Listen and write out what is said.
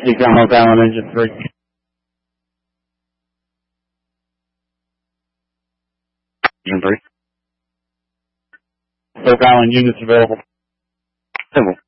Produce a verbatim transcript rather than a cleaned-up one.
Speak on Oak Island Engine three. Engine three. Oak Island units available. Civil.